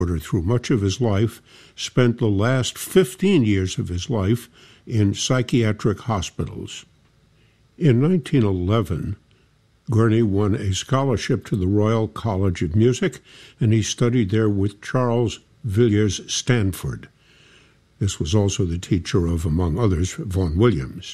through much of his life, spent the last 15 years of his life in psychiatric hospitals. In 1911, Gurney won a scholarship to the Royal College of Music, and he studied there with Charles Villiers Stanford. This was also the teacher of, among others, Vaughan Williams.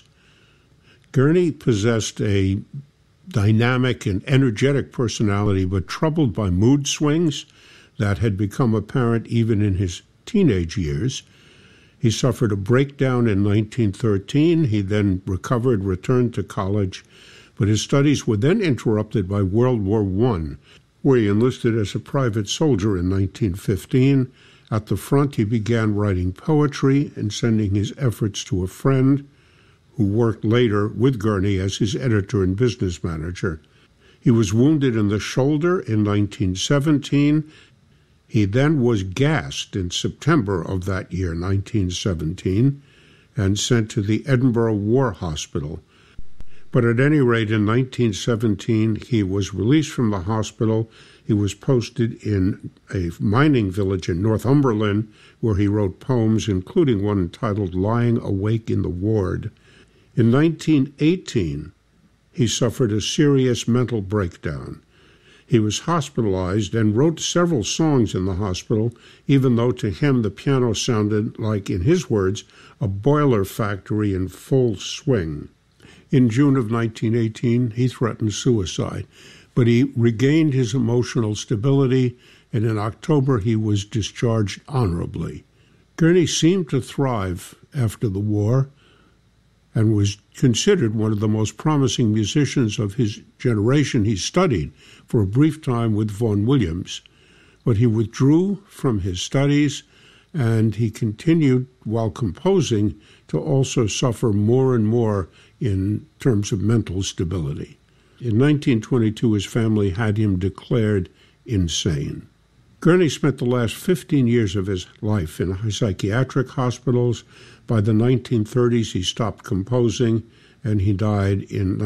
Gurney possessed a dynamic and energetic personality, but troubled by mood swings that had become apparent even in his teenage years. He suffered a breakdown in 1913. He then recovered, returned to college, but his studies were then interrupted by World War I, where he enlisted as a private soldier in 1915. At the front, he began writing poetry and sending his efforts to a friend who worked later with Gurney as his editor and business manager. He was wounded in the shoulder in 1917. He then was gassed in September of that year, 1917, and sent to the Edinburgh War Hospital. But at any rate, in 1917, he was released from the hospital. He was posted in a mining village in Northumberland, where he wrote poems, including one entitled Lying Awake in the Ward. In 1918, he suffered a serious mental breakdown. He was hospitalized and wrote several songs in the hospital, even though to him the piano sounded like, in his words, a boiler factory in full swing. In June of 1918, he threatened suicide, but he regained his emotional stability, and in October he was discharged honorably. Gurney seemed to thrive after the war and was considered one of the most promising musicians of his generation. He studied for a brief time with Vaughan Williams, but he withdrew from his studies, and he continued, while composing, to also suffer more and more in terms of mental stability. In 1922, his family had him declared insane. Gurney spent the last 15 years of his life in psychiatric hospitals. By the 1930s, he stopped composing, and he died in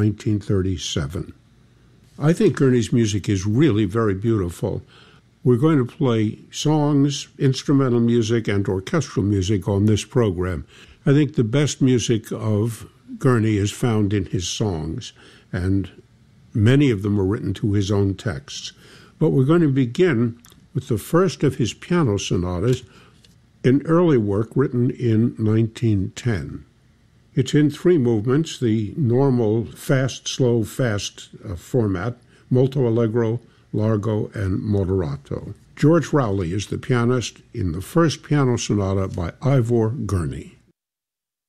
1937. I think Gurney's music is really very beautiful. We're going to play songs, instrumental music, and orchestral music on this program. I think the best music of Gurney is found in his songs, and many of them are written to his own texts. But we're going to begin with the first of his piano sonatas, an early work written in 1910. It's in three movements, the normal fast, slow, fast format, molto allegro, largo, and moderato. George Rowley is the pianist in the first piano sonata by Ivor Gurney.